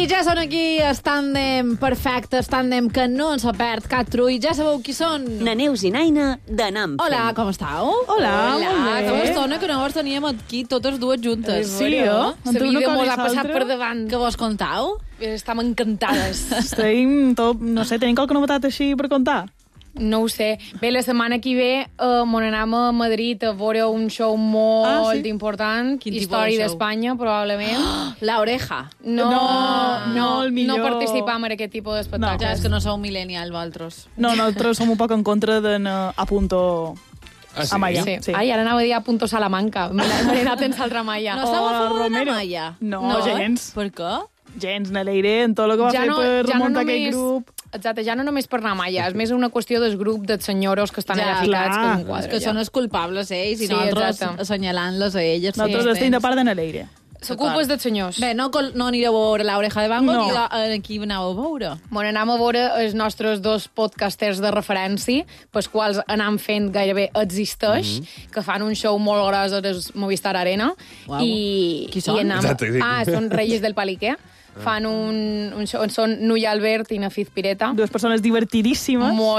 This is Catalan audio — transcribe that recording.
I ja són aquí, estàndem perfecte, estàndem que no ens ha perd cap trull. Ja sabeu qui són? Na Neus i Naina de Nam. Hola, com estàu? Hola, molt bé. Com estona que no vos teníem aquí totes dues juntes. Sí, jo? La vida mos ha passat per davant. Que vos contau? Estem encantades. Estem tot, no sé, tenim qualque novetat així per contar? No ho sé. Bé, la setmana que ve mon anem a Madrid a veure un show molt important. Quin tipus Història de show? d'Espanya, probablement. La Oreja. No, el millor. no participam en aquest tipus d'espectacles. Ja, és que no sou millennial, vosaltres. No, nosaltres som un poc en contra d'anar a punto a Malla. Sí. Ai, ara anava a dir a Punto Salamanca. M'he anat en Saltra Malla. No estàu a favor de Romero. la Malla? No, gens. Per què? Gens, Neleire, en tot el que va fer per remuntar aquell grup. Exacte, ja no només per anar a Malla, és més una qüestió del grup de senyoros que estan allà ficats. clar. Que un quadre, És que són els culpables, ells, i Sí, nosaltres exacte. assenyalant-les a elles. Nosaltres estem de part de Neleire. La culpa és dels senyors. Bé, no anireu a veure l'Oreja de Van Gogh, No. i aquí aneu a veure. Bueno, anem a veure els nostres dos podcasters de referència, pels quals anam fent gairebé existeix, que fan un show molt gros al Movistar Arena. Uau. I, Qui són? I anem... Exacte, sí. Són Reyes del Paliqué. Fan un show on són Nuia Albert i Nafiz Pireta. Dues persones divertidíssimes. Molt